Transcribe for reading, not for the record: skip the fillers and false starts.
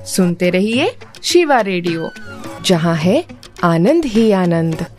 सुनते रहिए शिवा रेडियो, जहाँ है आनंद ही आनंद।